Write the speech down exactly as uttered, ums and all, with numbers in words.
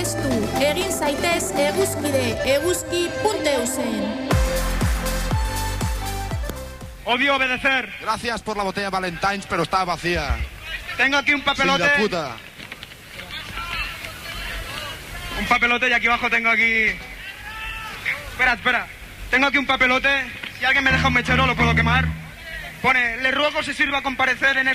babestu, egin zaitez eguzkide, eguzki punto eusen. Odio obedecer. Gracias por la botella Valentine's, pero está vacía. Tengo aquí un papelote. Sin la puta. Un papelote y aquí abajo tengo aquí... Espera, espera. Tengo aquí un papelote. Si alguien me deja un mechero lo puedo quemar. Pone, le ruego si sirva comparecer en